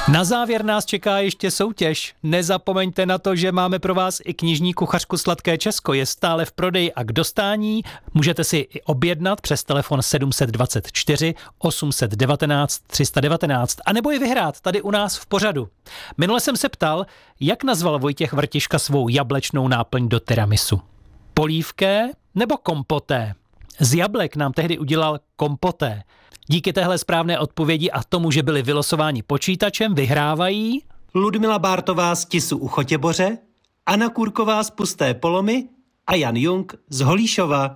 Na závěr nás čeká ještě soutěž. Nezapomeňte na to, že máme pro vás i knižní kuchařku Sladké Česko. Je stále v prodeji a k dostání. Můžete si i objednat přes telefon 724 819 319 a nebo ji vyhrát tady u nás v pořadu. Minule jsem se ptal, jak nazval Vojtěch Vrtiška svou jablečnou náplň do tiramisu. Polívké nebo kompoté? Z jablek nám tehdy udělal kompoté. Díky téhle správné odpovědi a tomu, že byli vylosováni počítačem, vyhrávají Ludmila Bártová z Tisu u Chotěboře, Anna Kůrková z Pusté Polomy a Jan Jung z Holíšova.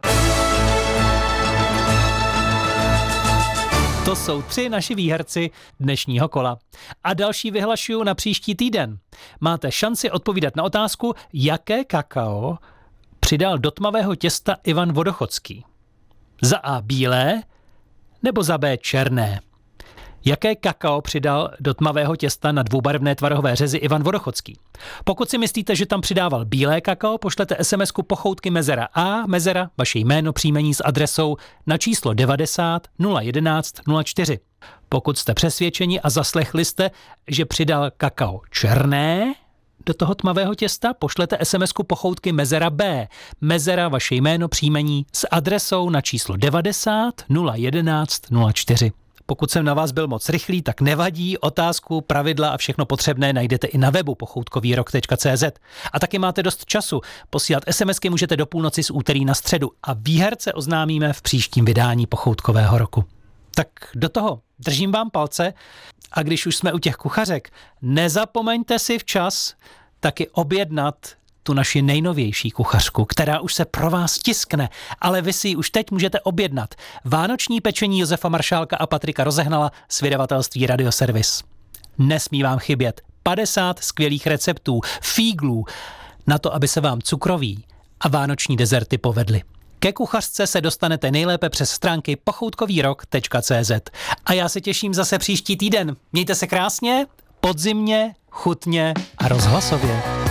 To jsou 3 naši výherci dnešního kola. A další vyhlašuju na příští týden. Máte šanci odpovídat na otázku, jaké kakao přidal do tmavého těsta Ivan Vodochodský. Za A bílé nebo za B černé. Jaké kakao přidal do tmavého těsta na dvoubarevné tvarohové řezy Ivan Vodochodský? Pokud si myslíte, že tam přidával bílé kakao, pošlete SMS-ku Pochoutky mezera A, mezera, vaše jméno, příjmení s adresou na číslo 90 011 04. Pokud jste přesvědčeni a zaslechli jste, že přidal kakao černé do toho tmavého těsta, pošlete SMS-ku Pochoutky mezera B, mezera, vaše jméno, příjmení s adresou na číslo 90 011 04. Pokud jsem na vás byl moc rychlý, tak nevadí, otázku, pravidla a všechno potřebné najdete i na webu pochoutkovýrok.cz. A taky máte dost času. Posílat SMSky můžete do půlnoci z úterý na středu a výherce oznámíme v příštím vydání Pochoutkového roku. Tak do toho, držím vám palce a když už jsme u těch kuchařek, nezapomeňte si včas taky objednat tu naši nejnovější kuchařku, která už se pro vás tiskne, ale vy si ji už teď můžete objednat. Vánoční pečení Josefa Maršálka a Patrika Rozehnala z vydavatelství Radioservis. Nesmí vám chybět 50 skvělých receptů, fíglů, na to, aby se vám cukroví a vánoční dezerty povedly. Ke kuchařce se dostanete nejlépe přes stránky pochoutkovýrok.cz. A já se těším zase příští týden. Mějte se krásně, podzimně, chutně a rozhlasově.